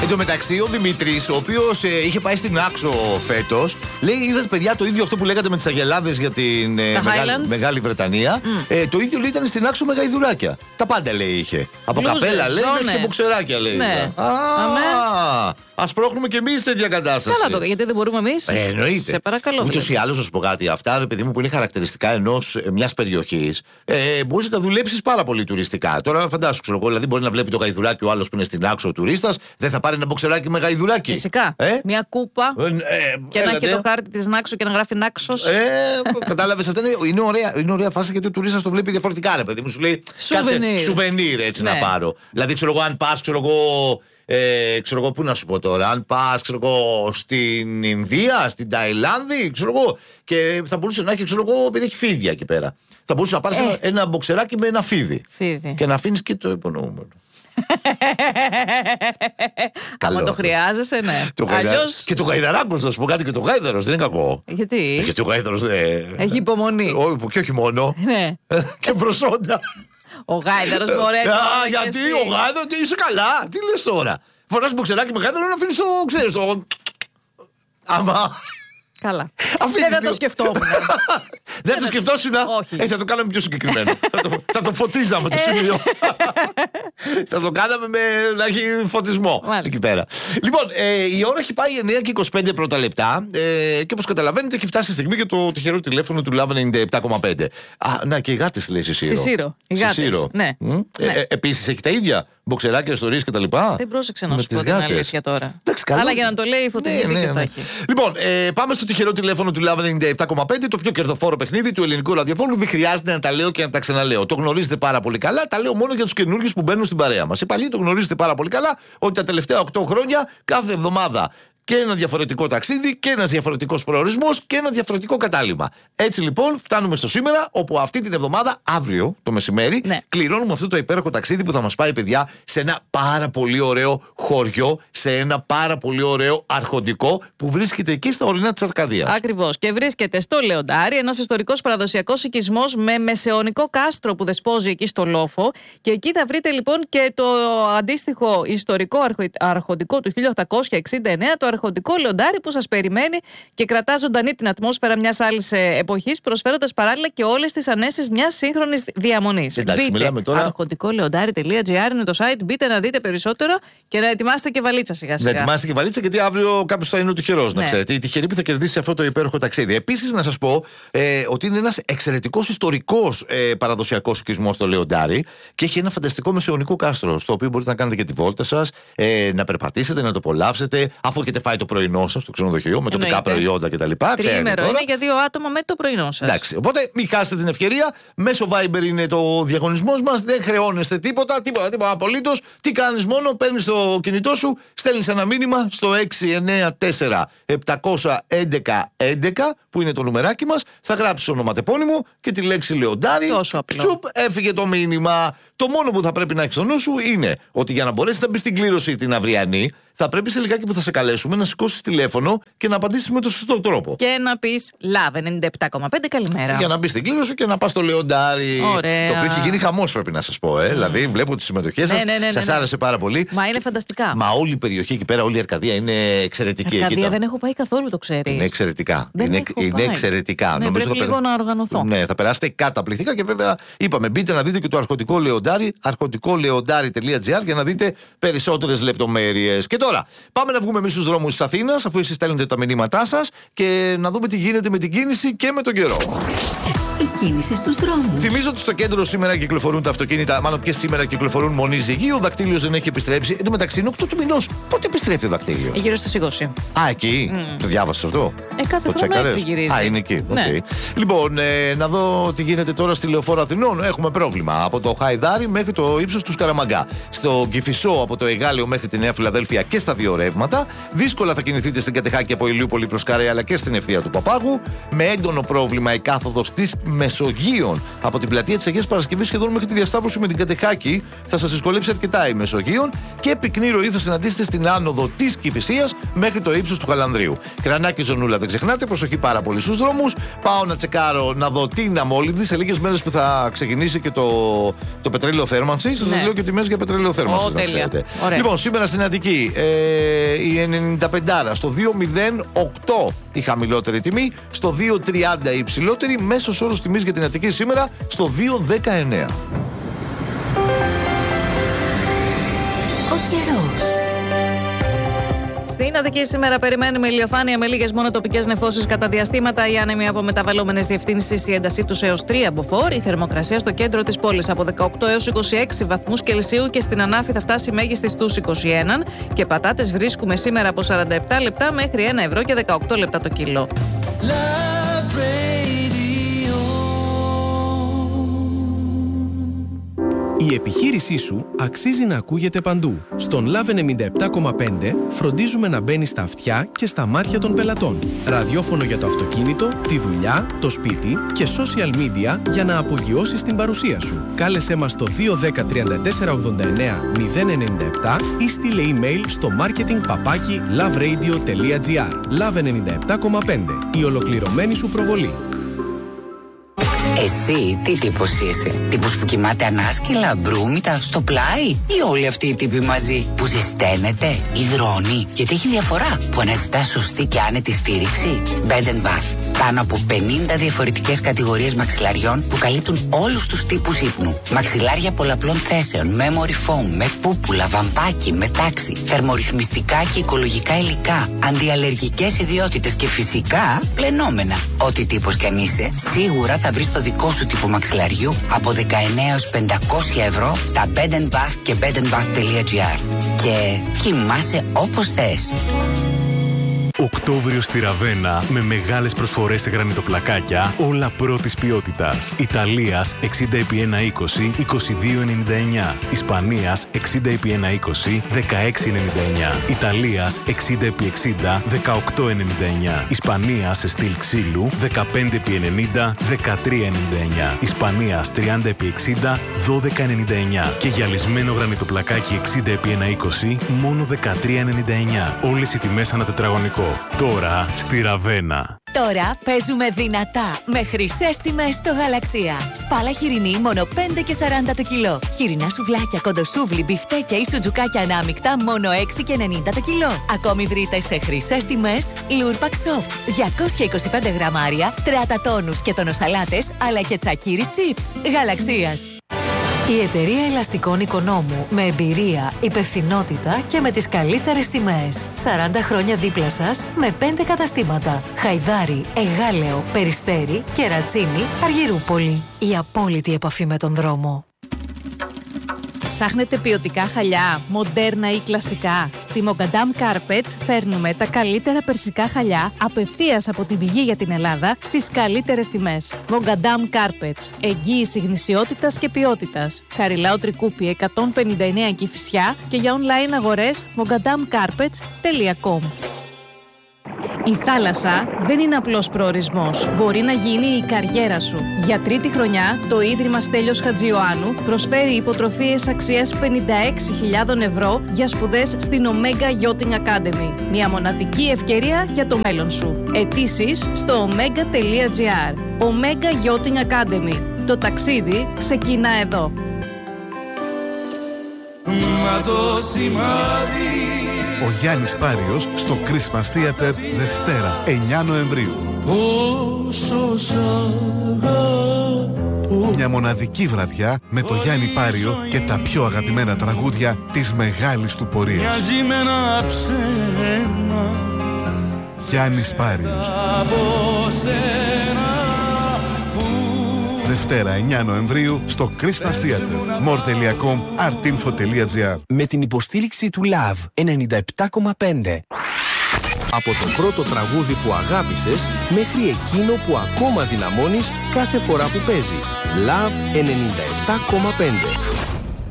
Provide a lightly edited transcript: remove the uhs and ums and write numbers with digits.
Εν τω μεταξύ, ο Δημήτρης, ο οποίος είχε πάει στην Άξο φέτος, λέει: είδατε παιδιά το ίδιο αυτό που λέγατε με τις αγελάδες για την Μεγάλη Βρετανία. Το ίδιο λέει ήταν στην Άξο με γαϊδουράκια. Τα πάντα λέει είχε. Από καπέλα λέει μέχρι και μποξεράκια λέει. Ναι. Ας πρόχνουμε και εμείς τέτοια κατάσταση. Καλά το, γιατί δεν μπορούμε εμείς. Εννοείται. Σε παρακαλώ. Ούτως ή άλλως, να σου πω κάτι. Αυτά, ρε παιδί μου, που είναι χαρακτηριστικά μιας περιοχής, μπορείς να τα δουλέψεις πάρα πολύ τουριστικά. Τώρα φαντάσου, ξέρω εγώ, δηλαδή μπορεί να βλέπει το γαϊδουράκι ο άλλος που είναι στην Άξο ο τουρίστας, δεν θα πάρει ένα μποξεράκι με γαϊδουράκι. Φυσικά. Μια κούπα και να έχει το χάρτη της Νάξο και να γράφει Νάξος. Κατάλαβες, αυτά είναι ωραία φάση γιατί ο τουρίστας το βλέπει διαφορετικά, ρε παιδί μου. Σου λέει σουβενίρ έτσι να πάρω. Δηλαδή, ξέρω εγώ, αν πας, ξέρω εγώ, πού να σου πω τώρα, αν πας στην Ινδία, στην Ταϊλάνδη, ξέρω εγώ, και θα μπορούσε να έχει, ξέρω εγώ, επειδή έχει φίδια εκεί πέρα. Θα μπορούσε να πάρεις ένα μποξεράκι με ένα φίδι. Και να αφήνεις και το υπονοούμενο. Άμα το χρειάζεσαι, ναι. Αλλιώς... Και το γαϊδαράκος, να σου πω κάτι, και το γάιδαρος δεν είναι κακό. Γιατί ο γάιδαρος έχει υπομονή. Και όχι μόνο. Και προσόντα. Ο γάιδαρος μπορεί να. Γιατί ο γάιδαρος, είσαι καλά, τι λες τώρα. Φοράς μποξεράκι με γάιδαρο να αφήνεις το, ξέρεις το. Άμα. Καλά. Δεν θα το σκεφτόμουν. Δεν θα το σκεφτόσουν. Έτσι θα το κάναμε πιο συγκεκριμένο. Θα το φωτίζαμε το σημείο. Θα το κάναμε να έχει φωτισμό εκεί πέρα. Λοιπόν, η ώρα έχει πάει 9 και 25 πρώτα λεπτά. Και όπως καταλαβαίνετε, έχει φτάσει η στιγμή και το τυχερό τηλέφωνο του Love 97,5. Να, και οι γάτες λέει στη Σύρο. Στη Σύρο. Ναι. Επίσης έχει τα ίδια μποξεράκια, ιστορίες κτλ. Δεν πρόσεξε να σου πω την αλήθεια τώρα. Αλλά για να το λέει φωτεινή δίκαια θα έχει. Λοιπόν, πάμε στο τυχερό τηλέφωνο του Love 97,5, το πιο κερδοφόρο παιχνίδι του ελληνικού ραδιοφώνου. Δεν χρειάζεται να τα λέω και να τα ξαναλέω. Το γνωρίζετε πάρα πολύ καλά. Τα λέω μόνο για τους καινούργιους που μπαίνουν στην παρέα μας. Οι παλιοί το γνωρίζετε πάρα πολύ καλά ότι τα τελευταία 8 χρόνια κάθε εβδομάδα και ένα διαφορετικό ταξίδι και ένας διαφορετικός προορισμός και ένα διαφορετικό κατάλημα. Έτσι λοιπόν φτάνουμε στο σήμερα, όπου αυτή την εβδομάδα, αύριο το μεσημέρι, κληρώνουμε αυτό το υπέροχο ταξίδι που θα μας πάει, παιδιά, σε ένα πάρα πολύ ωραίο χωριό, σε ένα πάρα πολύ ωραίο αρχοντικό που βρίσκεται εκεί στα ορεινά της Αρκαδίας. Ακριβώς. Και βρίσκεται στο Λεοντάρι, ένας ιστορικός παραδοσιακός οικισμός με μεσαιωνικό κάστρο που δεσπόζει εκεί στο Λόφο. Και εκεί θα βρείτε λοιπόν και το αντίστοιχο ιστορικό αρχοντικό του 1869, το αρχοντικό Λεοντάρι που σας περιμένει και κρατά ζωντανή την ατμόσφαιρα μιας άλλης εποχής, προσφέροντας παράλληλα και όλες τις ανέσεις μιας σύγχρονης διαμονής. Εντάξει, μιλάμε τώρα. Αρχοντικόλεοντάρι.gr είναι το site. Μπείτε να δείτε περισσότερο και να ετοιμάσετε και βαλίτσα σιγά-σιγά. Να ετοιμάσετε και βαλίτσα, γιατί αύριο κάποιος θα είναι ο τυχερός, να ξέρετε. Η τυχερή που θα κερδίσει αυτό το υπέροχο ταξίδι. Επίσης, να σας πω ότι είναι ένας εξαιρετικός ιστορικός παραδοσιακός οικισμός στο Λεοντάρι και έχει ένα φανταστικό μεσαιωνικό κάστρο, στο οποίο μπορείτε να κάνετε και τη βόλτα σας, να περπατήσετε, να το απολαύσετε, αφού έχετε φάει το πρωινό σας στο ξενοδοχείο με τοπικά προϊόντα κτλ. Τριήμερο είναι για 2 άτομα με το πρωινό σας. Εντάξει, οπότε μην χάσετε την ευκαιρία. Μέσω Viber είναι το διαγωνισμός μας. Δεν χρεώνεστε τίποτα απολύτως. Τι κάνεις μόνο, παίρνεις το κινητό σου, στέλνεις ένα μήνυμα στο 694-711-11 που είναι το νουμεράκι μας. Θα γράψεις ονοματεπώνυμο και τη λέξη Λεοντάρι. Τσουπ, έφυγε το μήνυμα. Το μόνο που θα πρέπει να έχεις στο νου σου είναι ότι για να μπορέσεις να μπεις στην κλήρωση την αυριανή, θα πρέπει σε λιγάκι που θα σε καλέσουμε να σηκώσεις τηλέφωνο και να απαντήσεις με τον σωστό τρόπο. Και να πεις Love 97,5 καλημέρα. Για να μπεις στην κλήρωση και να πας στο Λεοντάρι. Ωραία. Το οποίο έχει γίνει χαμός, πρέπει να σας πω. Δηλαδή, βλέπω τις συμμετοχές σας. Σας άρεσε πάρα πολύ. Μα είναι φανταστικά. Μα όλη η περιοχή εκεί πέρα, όλη η Αρκαδία είναι εξαιρετική. Η Αρκαδία δεν έχω πάει καθόλου, το ξέρεις. Είναι εξαιρετικά. Είναι εξαιρετικά. Ναι, πρέπει λίγο να οργανωθώ. Ναι, θα περάσετε καταπληκτικά και βέβαια είπαμε, μπείτε να δείτε και το αρχοντικό Λεοντάρι, αρχοντικόλεοντάρι.gr για να δείτε περισσότερες λεπτομέρειες. Και τώρα, πάμε να βγούμε εμείς στους δρόμους της Αθήνας, αφού εσείς στέλνετε τα μηνύματά σας, και να δούμε τι γίνεται με την κίνηση και με τον καιρό. Η κίνηση στους δρόμους. Θυμίζω ότι στο κέντρο σήμερα κυκλοφορούν τα αυτοκίνητα, μάλλον και σήμερα κυκλοφορούν μονή ζυγή. Ο δακτύλιος δεν έχει επιστρέψει. Εν τω μεταξύ, είναι 8 του μηνός. Πότε επιστρέφει ο δακτύλιο? Γύρω στις 20. Εκεί. Το διάβασες αυτό? Κάθε χρόνο έτσι γυρίζει. Είναι εκεί. Ναι. Okay. Λοιπόν, να δω τι γίνεται τώρα στη Λεωφόρο Αθηνών. Έχουμε πρόβλημα από το Χαϊδάρι μέχρι το ύψος του Σκαραμαγκά. Στο Κηφισό από το Εγάλεο μέχρι τη Νέα Φιλαδέλφια και στα δύο ρεύματα. Δύσκολα θα κινηθείτε στην Κατεχάκη από Ηλιούπολη προς Καρέ, αλλά και στην ευθεία του Παπάγου. Με έντονο πρόβλημα η κάθοδος της Μεσογείων. Από την πλατεία της Αγίας Παρασκευής σχεδόν μέχρι τη διασταύρωση με την Κατεχάκη θα σας δυσκολέψει αρκετά η Μεσογείων. Και πυκνή ροή θα συναντήσετε στην άνοδο της Κηφισίας μέχρι το ύψος του Χαλανδρίου. Κρανάκι ζωνούλα, δεν ξεχνάτε, προσοχή πάρα πολύ στους δρόμους. Πάω να τσεκάρω να δω την αμόλυβδη σε λίγες μέρες που θα ξεκινήσει και το πετρέλαιο πετρελαιοθέρμανση, σας λέω και τιμές για πετρελαιοθέρμανση. Να ξέρετε. Λοιπόν, σήμερα στην Αττική η 95 στο 2,08 η χαμηλότερη τιμή, στο 2,30 η υψηλότερη, μέσος όρος τιμής για την Αττική σήμερα στο 2,19. Ο καιρός. Στην Αττική σήμερα περιμένουμε ηλιοφάνεια με λίγες μόνο τοπικές νεφώσεις κατά διαστήματα. Οι άνεμοι από μεταβαλλόμενες διευθύνσεις, η έντασή τους έως 3 μποφόρ. Η θερμοκρασία στο κέντρο της πόλης από 18 έως 26 βαθμούς Κελσίου και στην Ανάφη θα φτάσει μέγιστη στους 21. Και πατάτες βρίσκουμε σήμερα από 47 λεπτά μέχρι 1 ευρώ και 18 λεπτά το κιλό. Η επιχείρησή σου αξίζει να ακούγεται παντού. Στον Love 97,5 φροντίζουμε να μπαίνει στα αυτιά και στα μάτια των πελατών. Ραδιόφωνο για το αυτοκίνητο, τη δουλειά, το σπίτι και social media για να απογειώσεις την παρουσία σου. Κάλεσέ μας στο 210 34 89 097 ή στείλε email στο marketing@loveradio.gr. Love 97,5. Η ολοκληρωμένη σου προβολή. Εσύ τι τύπος είσαι? Τύπος που κοιμάται ανάσκελα, μπρούμητα, στο πλάι? Ή όλοι αυτοί οι τύποι μαζί που ζεσταίνεται, υδρώνει? Γιατί έχει διαφορά που αναζητά σωστή και άνετη στήριξη. Bed & Bath. Πάνω από 50 διαφορετικές κατηγορίες μαξιλαριών που καλύπτουν όλους τους τύπους ύπνου. Μαξιλάρια πολλαπλών θέσεων, memory foam, με πούπουλα, βαμπάκι, με τάξη, θερμορυθμιστικά και οικολογικά υλικά, αντιαλλεργικές ιδιότητες και φυσικά πλενόμενα. Ό,τι τύπος κι αν είσαι, σίγουρα θα βρεις το δικό σου τύπο μαξιλαριού από 19 έως 500 ευρώ στα Bed & Bath και bedandbath.gr. Και κοιμάσαι όπως θες. Οκτώβριο στη Ραβένα με μεγάλες προσφορές σε γρανιτοπλακάκια, όλα πρώτης ποιότητας. Ιταλίας 60x120, 22,99. Ισπανίας 60x120, 16,99. Ιταλίας 60x60, 18,99. Ισπανίας σε στυλ ξύλου 15x90, 13,99. Ισπανίας 30x60, 12,99. Και γυαλισμένο γρανιτοπλακάκι 60x120, μόνο 13,99. Όλες οι τιμές ανά τετραγωνικό. Τώρα στη Ραβένα. Τώρα παίζουμε δυνατά με χρυσές τιμές στο Γαλαξία. Σπάλα χοιρινή μόνο 5,40 το κιλό. Χοιρινά σουβλάκια, κοντοσούβλι, μπιφτέκια ή σουτζουκάκια ανάμεικτα μόνο 6,90 το κιλό. Ακόμη βρείτε σε χρυσές τιμές Λούρπακ Soft 225 γραμμάρια, τρατατόνους και τονοσαλάτες αλλά και τσακίρις τσίπς. Γαλαξίας. Η εταιρεία Ελαστικών Οικονόμου με εμπειρία, υπευθυνότητα και με τις καλύτερες τιμές. 40 χρόνια δίπλα σας με 5 καταστήματα. Χαϊδάρι, Εγάλεο, Περιστέρι, Κερατσίνη, Αργυρούπολη. Η απόλυτη επαφή με τον δρόμο. Ψάχνετε ποιοτικά χαλιά, μοντέρνα ή κλασικά? Στη Mogadam Carpets φέρνουμε τα καλύτερα περσικά χαλιά απευθείας από την πηγή για την Ελλάδα στις καλύτερες τιμές. Mogadam Carpets. Εγγύηση γνησιότητας και ποιότητας. Χαριλάου Τρικούπη 159 Κηφισιά και για online αγορές mogadamcarpets.com. Η θάλασσα δεν είναι απλός προορισμός. Μπορεί να γίνει η καριέρα σου. Για τρίτη χρονιά, το Ίδρυμα Στέλιος Χατζιωάννου προσφέρει υποτροφίες αξίας 56.000 ευρώ για σπουδές στην Omega Yachting Academy. Μια μοναδική ευκαιρία για το μέλλον σου. Αιτήσεις στο omega.gr. Omega Yachting Academy. Το ταξίδι ξεκινά εδώ. Μα το σημάδι. Ο Γιάννης Πάριος στο Christmas Theater Δευτέρα 9 Νοεμβρίου. Μια μοναδική βραδιά με το Γιάννη Πάριο και τα πιο αγαπημένα τραγούδια της μεγάλης του πορείας. Γιάννης Πάριος. Δευτέρα 9 Νοεμβρίου στο Christmas Theater. More.com, artinfo.gr. Με την υποστήριξη του Love 97,5. Από το πρώτο τραγούδι που αγάπησες μέχρι εκείνο που ακόμα δυναμώνεις κάθε φορά που παίζει. Love 97,5.